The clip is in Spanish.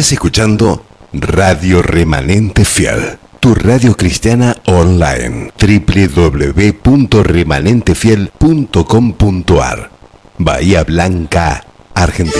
Estás escuchando Radio Remanente Fiel, tu radio cristiana online, www.remanentefiel.com.ar, Bahía Blanca, Argentina.